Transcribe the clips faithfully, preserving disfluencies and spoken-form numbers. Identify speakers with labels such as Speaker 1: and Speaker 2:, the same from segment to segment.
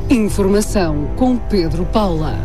Speaker 1: Informação com Pedro Paula.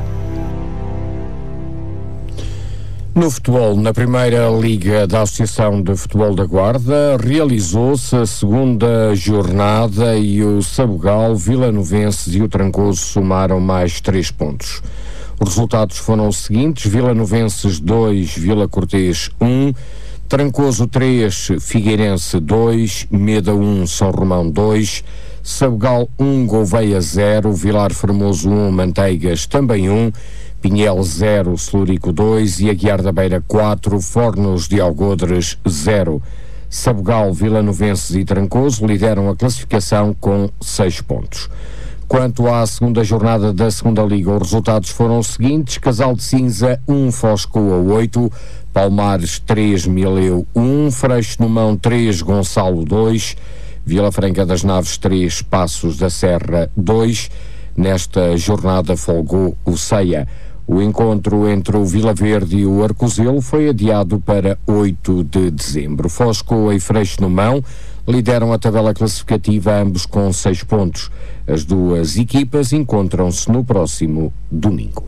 Speaker 2: No futebol, na primeira liga da Associação de Futebol da Guarda, realizou-se a segunda jornada e o Sabugal, Vilanovenses e o Trancoso somaram mais três pontos. Os resultados foram os seguintes: Vilanovenses dois, Vila Cortês um, Trancoso três, Figueirense dois, Meda um, São Romão dois, Sabugal um, Gouveia zero, Vilar Formoso um, Manteigas também um, Pinhel zero, Celurico dois e Aguiar da Beira quatro, Fornos de Algodres zero. Sabugal, Vilanovenses e Trancoso lideram a classificação com seis pontos. Quanto à segunda jornada da segunda liga, os resultados foram os seguintes: Casal de Cinza um, Foscoa oito, Palmares três, Mileu um, Freixo no Mão três, Gonçalo dois, Vila Franca das Naves três, Passos da Serra dois. Nesta jornada folgou o Ceia. O encontro entre o Vila Verde e o Arcozelo foi adiado para oito de dezembro. Foscoa e Freixo no Mão lideram a tabela classificativa, ambos com seis pontos. As duas equipas encontram-se no próximo domingo.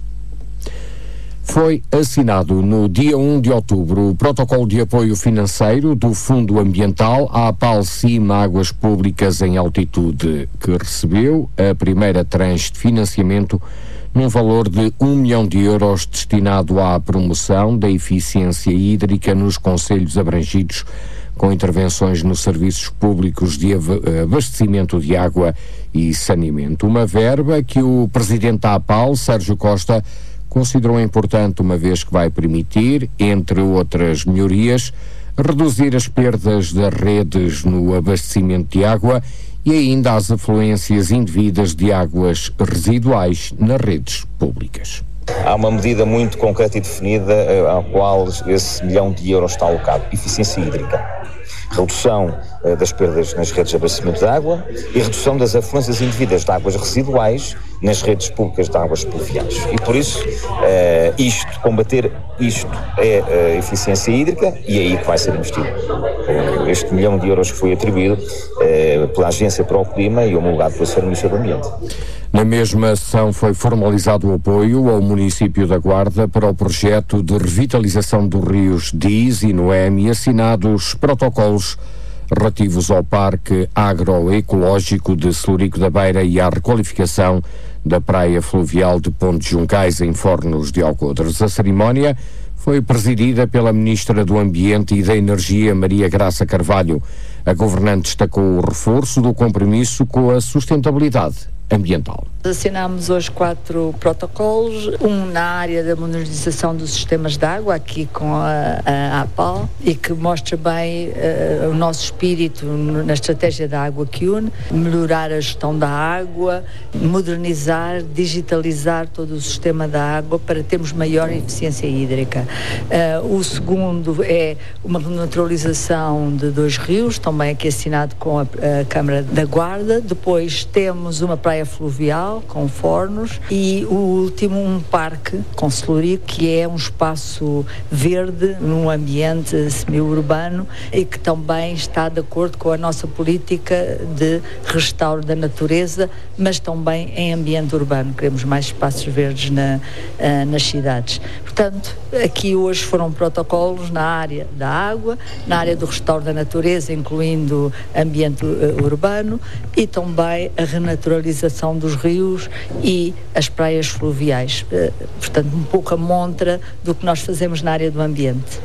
Speaker 2: Foi assinado no dia um de outubro o protocolo de apoio financeiro do Fundo Ambiental à APAL Cima Águas Públicas em Altitude, que recebeu a primeira tranche de financiamento num valor de um milhão de euros destinado à promoção da eficiência hídrica nos concelhos abrangidos, com intervenções nos serviços públicos de abastecimento de água e saneamento. Uma verba que o presidente da APAL, Sérgio Costa, considerou importante, uma vez que vai permitir, entre outras melhorias, reduzir as perdas das redes no abastecimento de água e ainda as afluências indevidas de águas residuais nas redes públicas.
Speaker 3: Há uma medida muito concreta e definida à qual esse milhão de euros está alocado: eficiência hídrica. Redução uh, das perdas nas redes de abastecimento de água e redução das afluências indevidas de águas residuais nas redes públicas de águas pluviais. E por isso, uh, isto, combater isto é uh, eficiência hídrica, e é aí que vai ser investido. Uh, este milhão de euros que foi atribuído uh, pela Agência para o Clima e homologado pelo senhor Ministro do Ambiente.
Speaker 2: Na mesma sessão foi formalizado o apoio ao município da Guarda para o projeto de revitalização dos rios Diz e Noeme e assinados protocolos relativos ao Parque Agroecológico de Celurico da Beira e à requalificação da Praia Fluvial de Ponte Juncais em Fornos de Algodres. A cerimónia foi presidida pela Ministra do Ambiente e da Energia, Maria Graça Carvalho. A governante destacou o reforço do compromisso com a sustentabilidade ambiental.
Speaker 4: Assinámos hoje quatro protocolos, um na área da modernização dos sistemas de água, aqui com a, a APAL, e que mostra bem uh, o nosso espírito na estratégia da água que une, melhorar a gestão da água, modernizar, digitalizar todo o sistema da água para termos maior eficiência hídrica. Uh, o segundo é uma renaturalização de dois rios, também aqui assinado com a, a Câmara da Guarda. Depois temos uma praia fluvial com Fornos e o último um parque com Celurico, que é um espaço verde num ambiente semi-urbano e que também está de acordo com a nossa política de restauro da natureza, mas também em ambiente urbano. Queremos mais espaços verdes na, uh, nas cidades. Portanto, aqui hoje foram protocolos na área da água, na área do restauro da natureza, incluindo ambiente uh, urbano, e também a renaturalização dos rios e as praias fluviais. Uh, portanto, um pouco a montra do que nós fazemos na área do ambiente.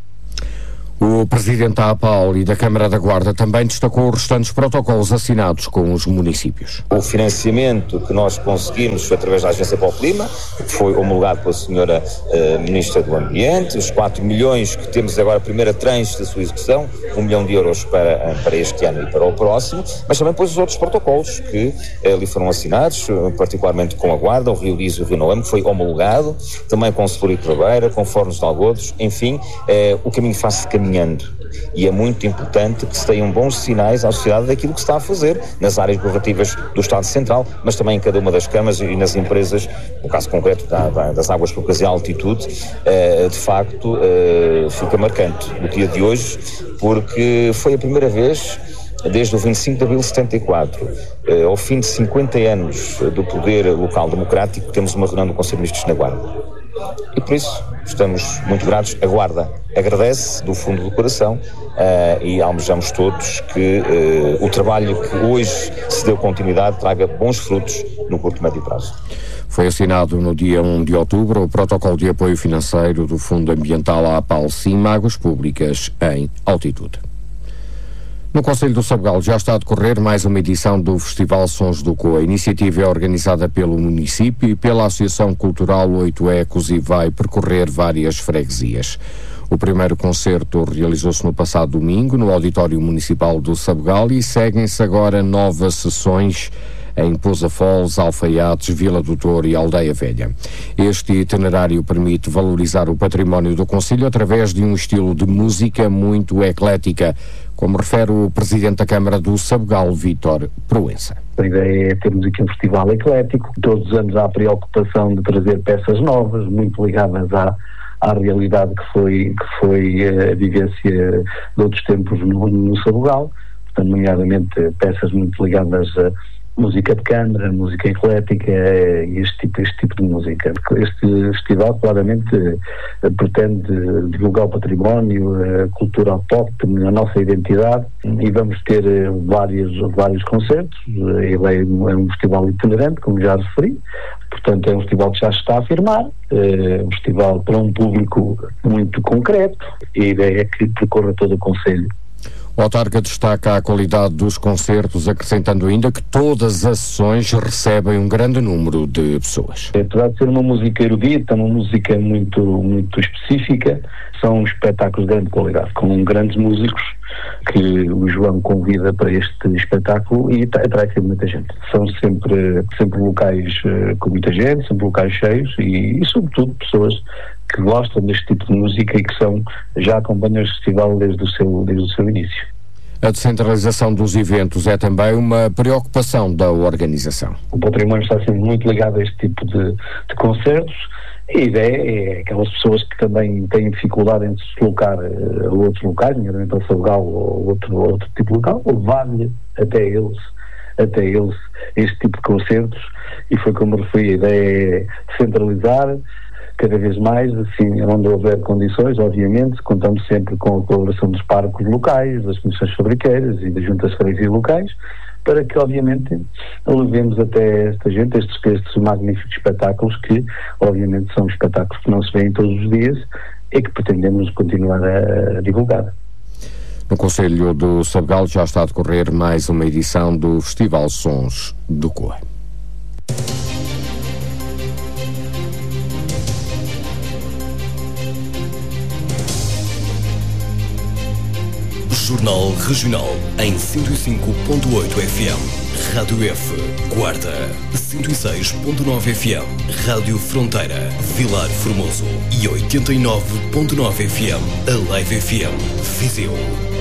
Speaker 2: O presidente da APAL e da Câmara da Guarda também destacou os restantes protocolos assinados com os municípios.
Speaker 3: O financiamento que nós conseguimos foi através da Agência para o Clima, que foi homologado pela senhora uh, Ministra do Ambiente, os quatro milhões que temos agora, a primeira tranche da sua execução, um milhão de euros para, para este ano e para o próximo, mas também depois os outros protocolos que uh, ali foram assinados, uh, particularmente com a Guarda, o Rio Diz e o Rio Noeme, que foi homologado, também com o Celurico da Beira, com Fornos de Algodres, enfim, uh, o caminho faz-se caminhando. E é muito importante que se tenham bons sinais à sociedade daquilo que se está a fazer nas áreas governativas do Estado Central, mas também em cada uma das câmaras e nas empresas, no caso concreto da, da, das águas públicas e altitude, uh, de facto uh, fica marcante o dia de hoje, porque foi a primeira vez desde o vinte e cinco de abril de setenta e quatro, ao fim de cinquenta anos do poder local democrático, temos uma reunião do Conselho de Ministros na Guarda. E por isso estamos muito gratos. A Guarda agradece do fundo do coração uh, e almejamos todos que uh, o trabalho que hoje se deu continuidade traga bons frutos no curto e médio prazo.
Speaker 2: Foi assinado no dia um de outubro o protocolo de apoio financeiro do Fundo Ambiental à APAL Sim Águas Públicas em altitude. No Concelho do Sabugal já está a decorrer mais uma edição do Festival Sons do Coa. A iniciativa é organizada pelo município e pela Associação Cultural Oito Ecos e vai percorrer várias freguesias. O primeiro concerto realizou-se no passado domingo no Auditório Municipal do Sabugal e seguem-se agora novas sessões em Pousa Foz, Alfaiates, Vila do Touro e Aldeia Velha. Este itinerário permite valorizar o património do concelho através de um estilo de música muito eclética, como refere o Presidente da Câmara do Sabugal, Vítor Proença.
Speaker 1: A ideia é termos aqui um festival eclético. Todos os anos há a preocupação de trazer peças novas, muito ligadas à, à realidade que foi, que foi a vivência de outros tempos no, no Sabugal, portanto, nomeadamente peças muito ligadas a música de câmara, música eclética e este tipo, este tipo de música. Este festival claramente pretende divulgar o património, a cultura autóctone, a nossa identidade, e vamos ter vários, vários concertos. Ele é um festival itinerante, como já referi, portanto é um festival que já está a afirmar, é um festival para um público muito concreto, e a ideia é que percorra todo o concelho.
Speaker 2: O autarca destaca a qualidade dos concertos, acrescentando ainda que todas as sessões recebem um grande número de pessoas.
Speaker 1: Apesar de ser uma música erudita, uma música muito, muito específica, são espetáculos de grande qualidade, com grandes músicos que o João convida para este espetáculo e atrai sempre muita gente. São sempre, sempre locais uh, com muita gente, sempre locais cheios e, e sobretudo pessoas que gostam deste tipo de música e que são, já acompanham este festival desde o seu, desde o seu início.
Speaker 2: A descentralização dos eventos é também uma preocupação da organização.
Speaker 1: O património está sempre muito ligado a este tipo de, de concertos. A ideia é aquelas pessoas que também têm dificuldade em se deslocar a outros locais, nomeadamente ao Sabugal ou outro, outro tipo de local, levar-lhe até eles, até eles este tipo de concertos, e foi como referi, a ideia é centralizar cada vez mais, assim, onde houver condições, obviamente, contamos sempre com a colaboração dos parques locais, das comissões fabriqueiras e das juntas freguesias locais, para que, obviamente, levemos até esta gente, estes, estes magníficos espetáculos que, obviamente, são espetáculos que não se veem todos os dias e que pretendemos continuar a, a divulgar.
Speaker 2: No Concelho do Sabugal já está a decorrer mais uma edição do Festival Sons do Coa.
Speaker 5: Jornal Regional em cento e cinco ponto oito F M. Rádio F, Guarda, cento e seis ponto nove F M. Rádio Fronteira, Vilar Formoso e oitenta e nove ponto nove F M. A Live F M, Viseu.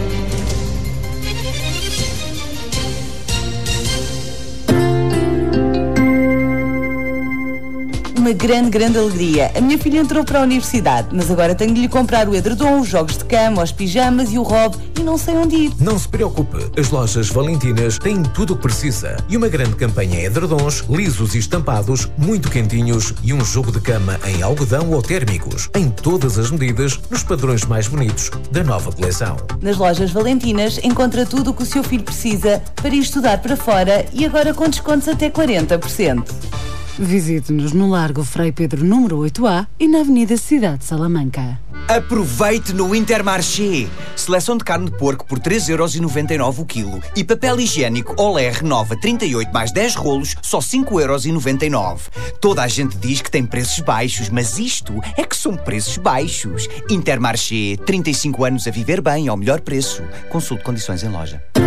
Speaker 6: Uma grande, grande alegria. A minha filha entrou para a universidade, mas agora tenho de lhe comprar o edredom, os jogos de cama, os pijamas e o robe e não sei onde ir.
Speaker 7: Não se preocupe, as lojas Valentinas têm tudo o que precisa e uma grande campanha em edredons, lisos e estampados, muito quentinhos e um jogo de cama em algodão ou térmicos, em todas as medidas, nos padrões mais bonitos da nova coleção.
Speaker 6: Nas lojas Valentinas encontra tudo o que o seu filho precisa para ir estudar para fora e agora com descontos até quarenta por cento.
Speaker 8: Visite-nos no Largo Frei Pedro número oito A e na Avenida Cidade de Salamanca.
Speaker 9: Aproveite no Intermarché. Seleção de carne de porco por três euros e noventa e nove o quilo. E papel higiênico Olé Renova trinta e oito mais dez rolos, só cinco euros e noventa e nove. Toda a gente diz que tem preços baixos, mas isto é que são preços baixos. Intermarché, trinta e cinco anos a viver bem ao melhor preço. Consulte condições em loja.